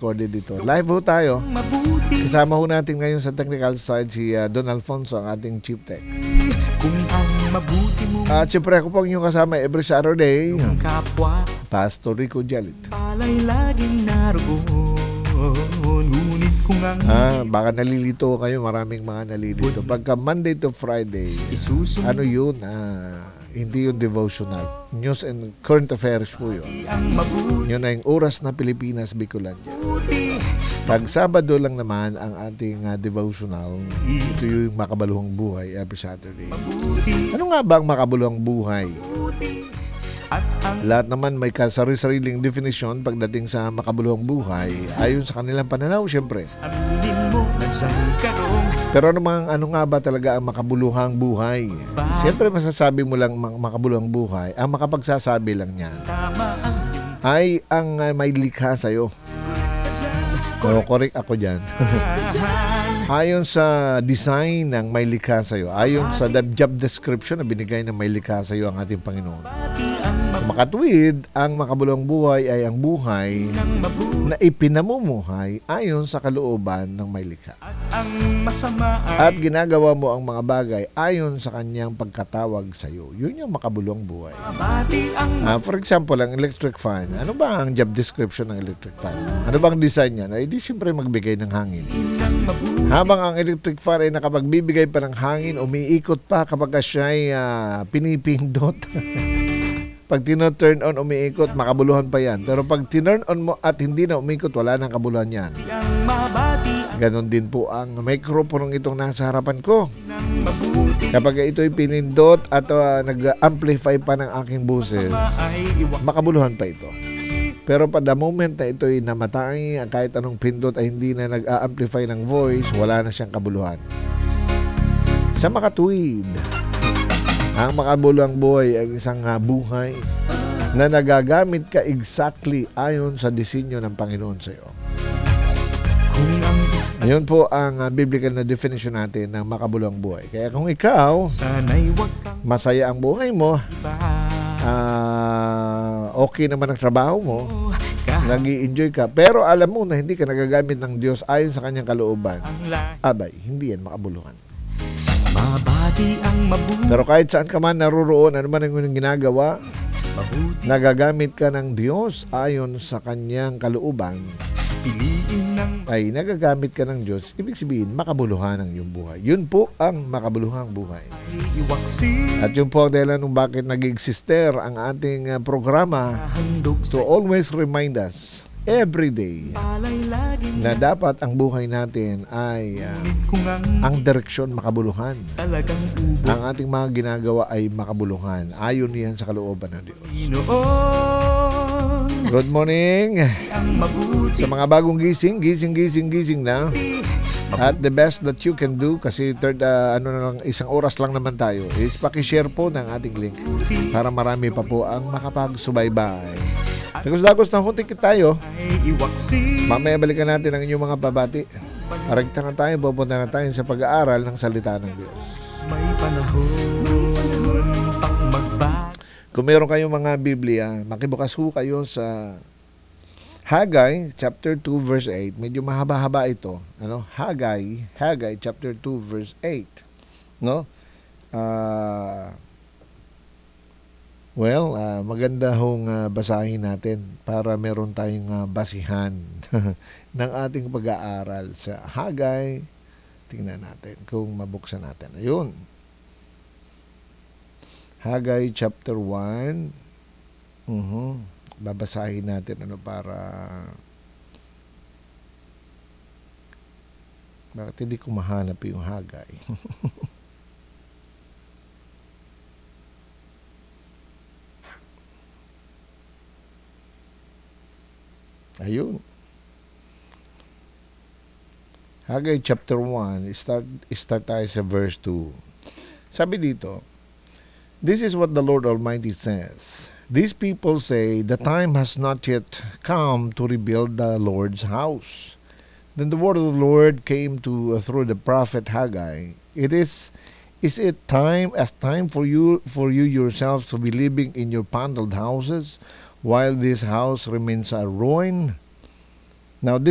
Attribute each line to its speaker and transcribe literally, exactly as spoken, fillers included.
Speaker 1: recorded ito. Live ho tayo. Kasama ho natin ngayon sa technical side si uh, Don Alfonso, ang ating Chief Tech. At uh, siyempre ako po ang inyong kasama every Saturday, Pastor Rico Jalit. Ah, baka nalilito kayo, maraming mga nalilito. Pagka Monday to Friday, ano yun? Ah, hindi yung devotional. News and current affairs po yun. Yun na yung oras na Pilipinas, Bicolandia. Pag Sabado lang naman ang ating uh, devotional, ito yung Makabaluhang Buhay every Saturday. Ano nga ba ang Makabaluhang Buhay? Lahat naman may kasari-sariling definition pagdating sa makabuluhang buhay ayon sa kanilang pananaw, siyempre. Pero ano, mga, ano nga ba talaga ang makabuluhang buhay? Siyempre masasabi mo lang makabuluhang buhay, ang makapagsasabi lang niya ay ang uh, may likha sa'yo. O, correct ako dyan. Ayon sa design ng may likha sa'yo, ayon sa job description na binigay ng may likha sa'yo ang ating Panginoon. Makatuwid, ang makabuluhang buhay ay ang buhay na ipinamumuhay ayon sa kalooban ng may likha. At ginagawa mo ang mga bagay ayon sa kanyang pagkatawag sa iyo. Yun yung makabuluhang buhay. Uh, for example, ang electric fan. Ano ba ang job description ng electric fan? Ano bang design niya? Ay, di siyempre magbigay ng hangin. Habang ang electric fan ay nakapagbibigay pa ng hangin, umiikot pa kapag siya ay uh, pinipindot. Pag tino-turn on, umiikot, makabuluhan pa yan. Pero pag tinurn on mo at hindi na umiikot, wala nang kabuluhan yan. Ganon din po ang microphone itong nasa harapan ko. Kapag ito'y pinindot at uh, nag-amplify pa ng aking boses, makabuluhan pa ito. Pero pa the moment na ito'y namatay, kahit anong pindot ay hindi na nag-amplify ng voice, wala na siyang kabuluhan. Sa makatuwid, ang makabuluhang buhay ay isang uh, buhay na nagagamit ka exactly ayon sa disenyo ng Panginoon sa iyo. Yun po ang uh, biblical na definition natin ng makabuluhang buhay. Kaya kung ikaw, masaya ang buhay mo, uh, okay naman ang trabaho mo, nag-i-enjoy ka, pero alam mo na hindi ka nagagamit ng Diyos ayon sa kanyang kalooban, abay, hindi yan makabuluhan. Pero kahit saan ka man naruroon, ano man ang ginagawa, nagagamit ka ng Diyos ayon sa kanyang kalooban, ay nagagamit ka ng Diyos, ibig sabihin, makabuluhan ang iyong buhay. Yun po ang makabuluhang buhay. At yun po dahil nung bakit nag-exister ang ating programa to always remind us every day na dapat ang buhay natin ay uh, ang direksyon makabuluhan. Ang ating mga ginagawa ay makabuluhan. Ayon niyan sa kalooban ng Diyos. Good morning sa mga bagong gising, gising, gising, gising na. At the best that you can do, kasi third, uh, ano na lang, isang oras lang naman tayo, is pakishare po ng ating link para marami pa po ang makapagsubaybay. Dagos-dagos na huntik tayo. Mamaya balikan natin ang inyong mga babati. Aregta na tayo, pupunta na tayo sa pag-aaral ng salita ng Diyos. May panahon pang magbago. Kung meron kayong mga Biblia, makibukas ho kayo sa Haggai chapter two verse eight. Medyo mahaba-haba ito. Ano? Haggai, Haggai chapter two verse eight. No? Ah... Uh, Well, uh, maganda hong uh, basahin natin para meron tayong uh, basihan ng ating pag-aaral sa Haggai. Tingnan natin kung mabuksan natin. Ayun. Haggai chapter one. Uh-huh. Babasahin natin ano para... Bakit hindi ko mahanap yung Haggai? Ayun. Haggai chapter one, start, start tayo sa verse two. Sabi dito, this is what the Lord Almighty says. These people say, the time has not yet come to rebuild the Lord's house. Then the word of the Lord came to uh, through the prophet Haggai. It is, is it time as time for you for you yourselves to be living in your paneled houses, while this house remains a ruin? Now